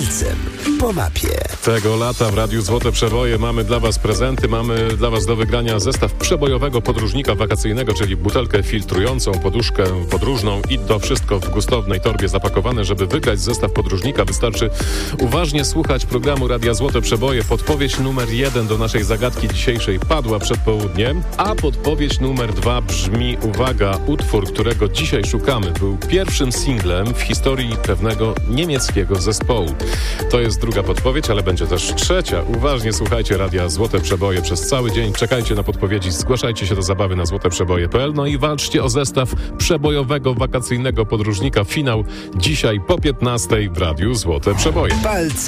palcem po mapie. Tego lata w Radiu Złote Przeboje mamy dla Was prezenty, mamy dla Was do wygrania zestaw przebojowego podróżnika wakacyjnego, czyli butelkę filtrującą, poduszkę podróżną i to wszystko w gustownej torbie zapakowane. Żeby wygrać zestaw podróżnika, wystarczy uważnie słuchać programu Radia Złote Przeboje. Podpowiedź numer 1 do naszej zagadki dzisiejszej padła przed południem, a podpowiedź numer 2 brzmi, uwaga, utwór, którego dzisiaj szukamy, był pierwszym singlem w historii pewnego niemieckiego zespołu. To jest druga podpowiedź, ale będzie też trzecia. Uważnie słuchajcie Radia Złote Przeboje przez cały dzień. Czekajcie na podpowiedzi, zgłaszajcie się do zabawy na złoteprzeboje.pl. No i walczcie o zestaw przebojowego wakacyjnego podróżnika. Finał dzisiaj po 15 w Radiu Złote Przeboje. Palce